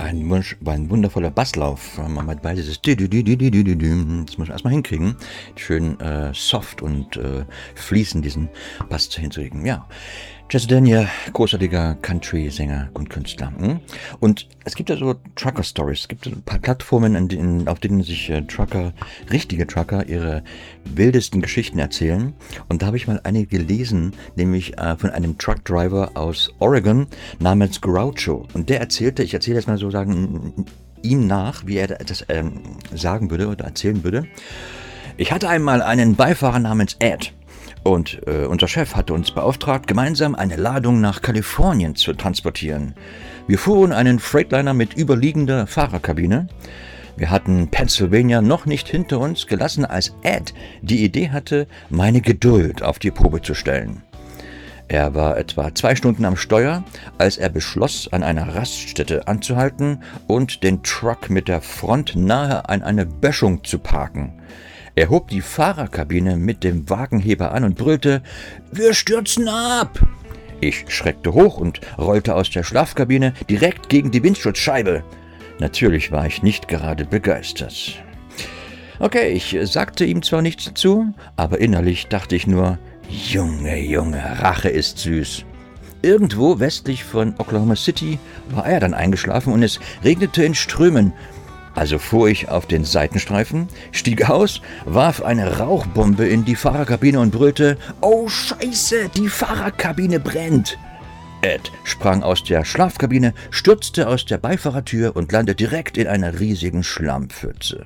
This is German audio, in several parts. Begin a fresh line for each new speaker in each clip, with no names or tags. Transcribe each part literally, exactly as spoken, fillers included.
ein, wunsch, ein wundervoller Basslauf. Man hat beide dieses Dü- Dü- Dü- Dü- Dü- Dü- Dü- Dü. Das muss man erstmal hinkriegen. Schön äh, soft und äh, fließend diesen Bass hinzulegen. Ja. Chester Daniel, großartiger Country-Sänger und Künstler. Hm? Und es gibt ja so Trucker-Stories. Es gibt so ein paar Plattformen, in denen, auf denen sich äh, Trucker, richtige Trucker, ihre wildesten Geschichten erzählen. Und da habe ich mal eine gelesen, nämlich äh, von einem Truckdriver aus Oregon namens Groucho. Und der erzählte, ich erzähle jetzt mal so sagen, ihm nach, wie er das ähm, sagen würde oder erzählen würde. Ich hatte einmal einen Beifahrer namens Ed. Und äh, unser Chef hatte uns beauftragt, gemeinsam eine Ladung nach Kalifornien zu transportieren. Wir fuhren einen Freightliner mit überliegender Fahrerkabine. Wir hatten Pennsylvania noch nicht hinter uns gelassen, als Ed die Idee hatte, meine Geduld auf die Probe zu stellen. Er war etwa zwei Stunden am Steuer, als er beschloss, an einer Raststätte anzuhalten und den Truck mit der Front nahe an eine Böschung zu parken. Er hob die Fahrerkabine mit dem Wagenheber an und brüllte: »Wir stürzen ab!« Ich schreckte hoch und rollte aus der Schlafkabine direkt gegen die Windschutzscheibe. Natürlich war ich nicht gerade begeistert. Okay, ich sagte ihm zwar nichts dazu, aber innerlich dachte ich nur: Junge, Junge, Rache ist süß. Irgendwo westlich von Oklahoma City war er dann eingeschlafen und es regnete in Strömen. Also fuhr ich auf den Seitenstreifen, stieg aus, warf eine Rauchbombe in die Fahrerkabine und brüllte: »Oh Scheiße, die Fahrerkabine brennt!« Ed sprang aus der Schlafkabine, stürzte aus der Beifahrertür und landete direkt in einer riesigen Schlammpfütze.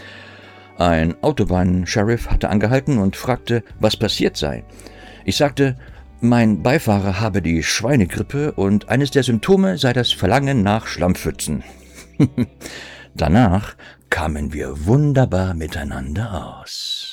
Ein Autobahn-Sheriff hatte angehalten und fragte, was passiert sei. Ich sagte, mein Beifahrer habe die Schweinegrippe und eines der Symptome sei das Verlangen nach Schlammpfützen. Danach kamen wir wunderbar miteinander aus.